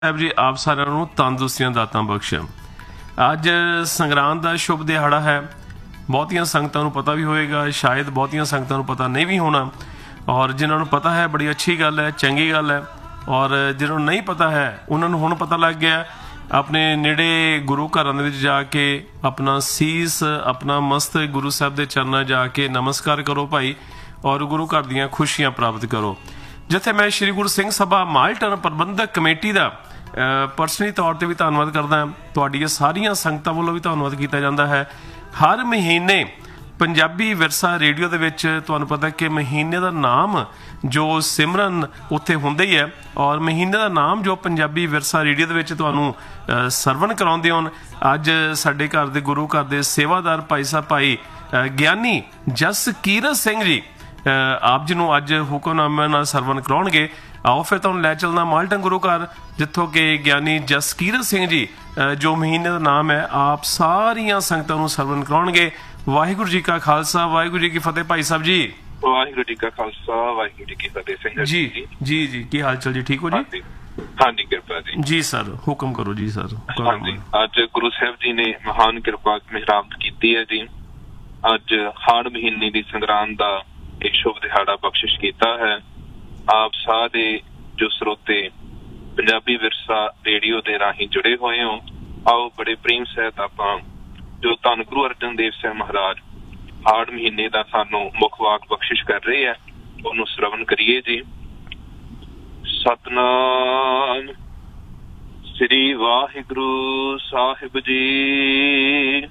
ਸਾਹਿਬ ਜੀ ਆਪ ਸਾਰਿਆਂ ਨੂੰ ਤੰਦਰੁਸਤੀਆਂ ਦਾਤਾਂ ਬਖਸ਼ੇ। ਅੱਜ ਸੰਗਰਾਂਦ ਦਾ ਸ਼ੁਭ ਦਿਹਾੜਾ ਹੈ। ਬਹੁਤੀਆਂ ਸੰਗਤਾਂ ਨੂੰ ਪਤਾ ਵੀ ਹੋਏਗਾ, ਸ਼ਾਇਦ ਬਹੁਤੀਆਂ ਸੰਗਤਾਂ ਨੂੰ ਪਤਾ ਨਹੀਂ ਵੀ ਹੋਣਾ, ਔਰ ਜਿਨ੍ਹਾਂ ਨੂੰ ਪਤਾ ਹੈ ਬੜੀ ਅੱਛੀ ਗੱਲ ਹੈ, ਚੰਗੀ ਗੱਲ ਹੈ। ਔਰ ਜਿਹਨਾਂ ਨੂੰ ਨਹੀਂ ਪਤਾ ਹੈ ਉਹਨਾਂ ਨੂੰ ਹੁਣ ਪਤਾ ਲੱਗ ਗਿਆ। ਆਪਣੇ ਨੇੜੇ ਗੁਰੂ ਘਰਾਂ ਦੇ ਵਿੱਚ ਜਾ ਕੇ ਆਪਣਾ ਸੀਸ, ਆਪਣਾ ਮਸਤਕ ਗੁਰੂ ਸਾਹਿਬ ਦੇ ਚਰਨਾਂ ਜਾ ਕੇ ਨਮਸਕਾਰ ਕਰੋ ਭਾਈ, ਔਰ ਗੁਰੂ ਘਰ ਦੀਆਂ ਖੁਸ਼ੀਆਂ ਪ੍ਰਾਪਤ ਕਰੋ। ਜਿੱਥੇ ਮੈਂ ਸ਼੍ਰੀ ਗੁਰੂ ਸਿੰਘ ਸਭਾ ਮਾਲਟਨ ਪ੍ਰਬੰਧਕ ਕਮੇਟੀ ਦਾ ਪਰਸਨਲੀ ਤੌਰ ਤੇ ਵੀ ਧੰਨਵਾਦ ਕਰਦਾ। ਤੁਹਾਡੀਆਂ ਸਾਰੀਆਂ ਸੰਗਤਾਂ ਵੱਲੋਂ ਵੀ ਧੰਨਵਾਦ ਕੀਤਾ ਜਾਂਦਾ ਹੈ। ਹਰ ਮਹੀਨੇ ਪੰਜਾਬੀ ਵਿਰਸਾ ਰੇਡੀਓ ਦੇ ਵਿੱਚ ਤੁਹਾਨੂੰ ਪਤਾ ਕਿ ਮਹੀਨੇ ਦਾ ਨਾਮ ਜੋ ਸਿਮਰਨ ਉੱਥੇ ਹੁੰਦਾ ਹੀ ਹੈ, ਔਰ ਮਹੀਨੇ ਦਾ ਨਾਮ ਜੋ ਪੰਜਾਬੀ ਵਿਰਸਾ ਰੇਡੀਓ ਦੇ ਵਿੱਚ ਤੁਹਾਨੂੰ ਸਰਵਣ ਕਰਾਉਂਦੇ ਹੋਣ। ਅੱਜ ਸਾਡੇ ਘਰ ਦੇ ਗੁਰੂ ਘਰ ਦੇ ਸੇਵਾਦਾਰ ਭਾਈ ਸਾਹਿਬ ਭਾਈ ਗਿਆਨੀ ਜਸਕੀਰਤ ਸਿੰਘ ਜੀ ਆਪ ਜੀ ਨੂੰ ਅੱਜ ਹੁਕਮਨਾਮੇ ਨਾਲ ਸਰਵਣ ਕਰਾਉਣਗੇ। ਆਓ ਫਿਰ ਤੁਹਾਨੂੰ ਲੈ ਚੱਲਣਾ ਮਾਲਟਨ ਗੁਰੂ ਘਰ, ਜਿੱਥੋਂ ਕਿ ਗਿਆਨੀ ਜਸਕੀਰਤ ਸਿੰਘ ਜੀ ਜੋ ਮਹੀਨੇ ਦਾ ਨਾਮ ਹੈ ਆਪ ਸਾਰੀਆਂ ਸੰਗਤਾਂ ਨੂੰ ਸਰਵਣ ਕਰਾਉਣਗੇ। ਵਾਹਿਗੁਰੂ ਜੀ ਕਾ ਖਾਲਸਾ, ਵਾਹਿਗੁਰੂ ਜੀ ਕੀ ਫਤਿਹ। ਭਾਈ ਸਾਹਿਬ ਜੀ ਵਾਹਿਗੁਰੂ ਜੀ ਕਾ ਖਾਲਸਾ, ਵਾਹਿਗੁਰੂ ਜੀ ਕੀ ਫਤਿਹ। ਸਿੰਘ ਜੀ ਜੀ ਜੀ ਕੀ ਹਾਲ ਚਾਲ ਜੀ? ਠੀਕ ਹੋ ਜੀ? ਹਾਂਜੀ ਕਿਰਪਾ ਜੀ। ਜੀ ਸਰ, ਹੁਕਮ ਕਰੋ ਜੀ ਸਰ। ਹਾਂਜੀ, ਅੱਜ ਗੁਰੂ ਸਾਹਿਬ ਜੀ ਨੇ ਮਹਾਨ ਕਿਰਪਾ ਮਿਹਰਾਮਤ ਕੀਤੀ ਹੈ ਜੀ। ਅੱਜ ਹਾੜ ਮਹੀਨੇ ਦੀ ਸੰਗਰਾਂਦ ਦਾ ਇੱਕ ਸ਼ੁਭ ਦਿਹਾੜਾ ਬਖਸ਼ਿਸ਼ ਕੀਤਾ ਹੈ। ਆਪ ਸਾਰੇ ਜੋ ਸਰੋਤੇ ਪੰਜਾਬੀ ਵਿਰਸਾ ਰੇਡੀਓ ਦੇ ਰਾਹੀਂ ਜੁੜੇ ਹੋਏ ਹੋ, ਆਓ ਬੜੇ ਪ੍ਰੇਮ ਸਹਿਤ ਆਪਾਂ ਜੋ ਧੰਨ ਗੁਰੂ ਅਰਜਨ ਦੇਵ ਸਾਹਿਬ ਮਹਾਰਾਜ ਹਾੜ ਮਹੀਨੇ ਦਾ ਸਾਨੂੰ ਮੁੱਖ ਵਾਕ ਬਖਸ਼ਿਸ਼ ਕਰ ਰਹੇ ਹੈ, ਉਹਨੂੰ ਸਰਵਣ ਕਰੀਏ ਜੀ। ਸਤਨਾਮ ਸ੍ਰੀ ਵਾਹਿਗੁਰੂ ਸਾਹਿਬ ਜੀ।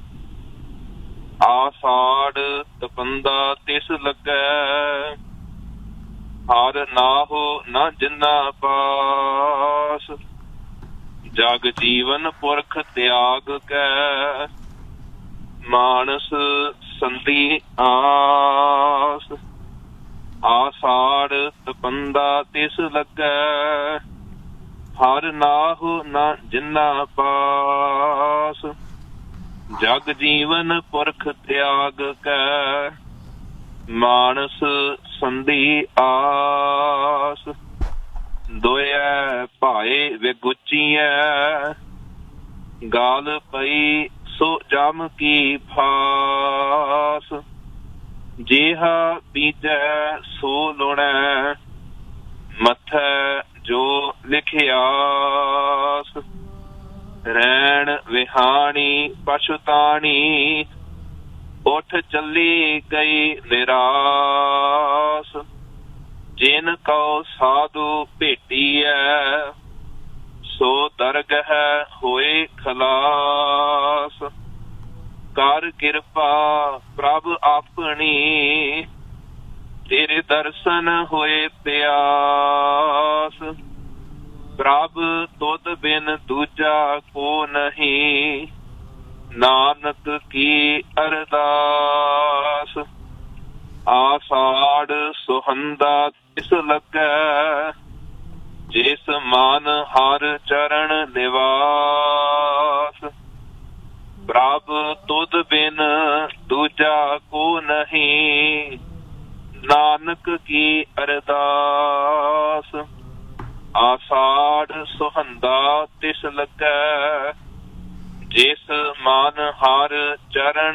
ਆਸਾੜ ਤਪੰਦਾ ਤਿਸ ਲੱਗੈ, ਹਰ ਨਾਹੋ ਨਾ ਜਿੰਨਾ ਪਾਸ। ਜਗ ਜੀਵਨ ਪੁਰਖ ਤਿਆਗ ਕੈ, ਮਾਨਸ ਸੰਧੀ ਆਸ। ਆਸਾੜ ਤਪੰਦਾ ਤਿਸ ਲੱਗੈ, ਹਰ ਨਾਹੋ ਨਾ ਜਿੰਨਾ ਪਾਸ। ਜਗ ਜੀਵਨ ਪੁਰਖ ਤਿਆਗ ਕੈ, ਮਾਨਸ ਸੰਧੀ ਆਸ। ਦੋਇਐ ਭਾਏ ਵਿਗੁਚੀਐ, ਗਾਲ ਪਈ ਸੋ ਜਮ ਕੀ ਫਾਸ। ਜਿਹਾ ਬੀਜੈ ਸੋ ਲੁਣੈ, ਮੱਥੈ ਜੋ ਲਿਖਿਆਸ। ਰੈਣ ਵਿਹਾਣੀ ਪਛਤਾਣੀ, ਉੱਠ ਚੱਲੀ ਗਈ ਨਿਰਾਸ। ਜਿਨ ਕਉ ਸਾਧੂ ਭੇਟੀਐ, ਸੋ ਦਰਗਹਿ ਹੋਏ ਖਲਾਸ। ਕਰ ਕਿਰਪਾ ਪ੍ਰਭ ਆਪਣੀ, ਤੇਰੇ ਦਰਸ਼ਨ ਹੋਏ ਪਿਆਸ। ਪ੍ਰਭ ਤੁਧ ਬਿਨ ਦੂਜਾ ਕੋ ਨਹੀਂ, ਨਾਨਕ ਕੀ ਅਰਦਾਸ। ਆਸਾੜ ਸੁਹੰਦਾ ਤਿਸ ਲੱਗੈ, ਜਿਸ ਮਨ ਹਰ ਚਰਨ ਨਿਵਾਸ। ਪ੍ਰਭ ਤੁਧ ਬਿਨ ਦੂਜਾ ਕੋ ਨਹੀਂ, ਨਾਨਕ ਕੀ ਅਰਦਾਸ। ਆਸਾੜ ਸੁਹੰਦਾ ਤਿਸ ਲੱਗੈ, ਜਿਸ ਮਨ ਹਰ ਚਰਨ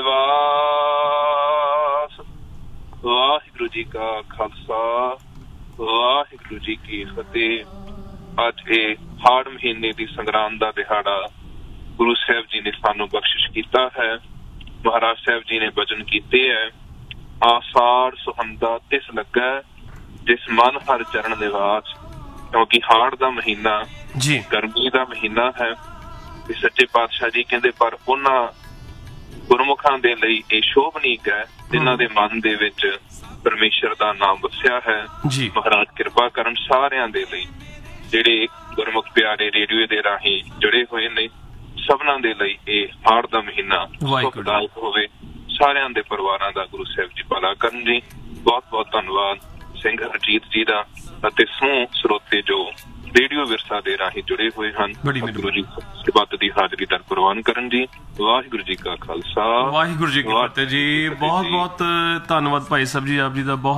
ਨਿਵਾਸ। ਵਾਹਿਗੁਰੂ ਜੀ ਕਾ ਖਾਲਸਾ, ਵਾਹਿਗੁਰੂ ਜੀ ਕੀ ਫਤਿਹ। ਅੱਜ ਇਹ ਹਾੜ ਮਹੀਨੇ ਦੀ ਸੰਗਰਾਂਦ ਦਾ ਦਿਹਾੜਾ ਗੁਰੂ ਸਾਹਿਬ ਜੀ ਨੇ ਸਾਨੂੰ ਬਖਸ਼ਿਸ਼ ਕੀਤਾ ਹੈ। ਮਹਾਰਾਜ ਸਾਹਿਬ ਜੀ ਨੇ ਬਚਨ ਕੀਤੇ ਹੈ, ਆਸਾੜ ਸੁਹੰਦਾ ਤਿਸ ਲੱਗੈ, ਜਿਸ ਮਨ ਹਰ ਚਰਨ ਨਿਵਾਸ। ਕਿਉਂਕਿ ਹਾੜ ਦਾ ਮਹੀਨਾ ਜੀ ਗਰਮੀ ਦਾ ਮਹੀਨਾ ਹੈ, ਤੇ ਸੱਚੇ ਪਾਤਸ਼ਾਹ ਜੀ ਕਹਿੰਦੇ ਪਰ ਉਹਨਾਂ ਗੁਰਮੁਖਾਂ ਦੇ ਲਈ ਇਹ ਸ਼ੋਭਨੀਕ ਹੈ ਜਿਨ੍ਹਾਂ ਦੇ ਮਨ ਦੇ ਵਿੱਚ ਪਰਮੇਸ਼ਰ ਦਾ ਨਾਮ ਵਸਿਆ ਹੈ। ਮਹਾਰਾਜ ਕਿਰਪਾ ਕਰਨ ਸਾਰਿਆਂ ਦੇ ਲਈ, ਜਿਹੜੇ ਗੁਰਮੁਖ ਪਿਆਰੇ ਰੇਡੀਓ ਦੇ ਰਾਹੀਂ ਜੁੜੇ ਹੋਏ ਨੇ, ਸਭਨਾਂ ਦੇ ਲਈ ਇਹ ਹਾੜ ਦਾ ਮਹੀਨਾ ਸੁਖਦਾਇਕ ਹੋਵੇ। ਸਾਰਿਆਂ ਦੇ ਪਰਿਵਾਰਾਂ ਦਾ ਗੁਰੂ ਸਾਹਿਬ ਜੀ ਭਲਾ ਕਰਨ ਜੀ। ਬਹੁਤ ਬਹੁਤ ਧੰਨਵਾਦ ਸਿੰਘ ਹਰਜੀਤ ਜੀ ਦਾ, ਅਤੇ ਸਮੂਹ ਸਰੋਤੇ ਜੋ ਰੇਡੀਓ ਵਿਰਸਾ ਦੇ ਰਾਹੀਂ ਜੁੜੇ ਹੋਏ ਹਨ। ਗੁਰੂ ਜੀ ਸਰਬੱਤ ਦੀ ਹਾਜ਼ਰੀ ਦਰ ਪ੍ਰਵਾਨ ਕਰਨ ਜੀ। ਵਾਹਿਗੁਰੂ ਜੀ ਕਾ ਖਾਲਸਾ, ਵਾਹਿਗੁਰੂ ਜੀ ਕੀ ਫਤਿਹ ਜੀ। ਬਹੁਤ ਬਹੁਤ ਧੰਨਵਾਦ ਭਾਈ ਸਾਹਿਬ ਜੀ, ਆਪ ਜੀ ਦਾ ਬਹੁਤ